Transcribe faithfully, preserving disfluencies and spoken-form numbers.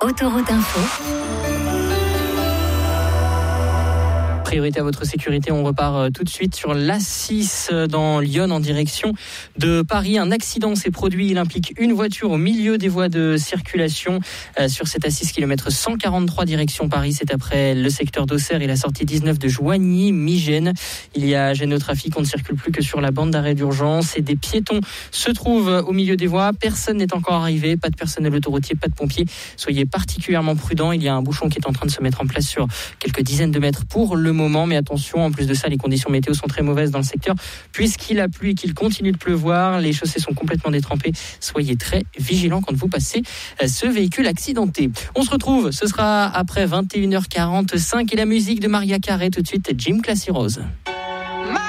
Autoroute Info. Priorité à votre sécurité, on repart tout de suite sur l'A six dans Lyon en direction de Paris. Un accident s'est produit, il implique une voiture au milieu des voies de circulation euh, sur cette A six kilomètres cent quarante-trois direction Paris. C'est après le secteur d'Auxerre et la sortie dix-neuf de Joigny, mi-Gênes. Il y a gêne au trafic, on ne circule plus que sur la bande d'arrêt d'urgence et des piétons se trouvent au milieu des voies. Personne n'est encore arrivé, pas de personnel autoroutier, pas de pompiers. Soyez particulièrement prudents, il y a un bouchon qui est en train de se mettre en place sur quelques dizaines de mètres pour le moment. Mais attention, en plus de ça, les conditions météo sont très mauvaises dans le secteur puisqu'il a plu et qu'il continue de pleuvoir. Les chaussées sont complètement détrempées. Soyez très vigilants quand vous passez ce véhicule accidenté. On se retrouve, ce sera après vingt et une heures quarante-cinq et la musique de Maria Carey tout de suite, Gym Classy Rose.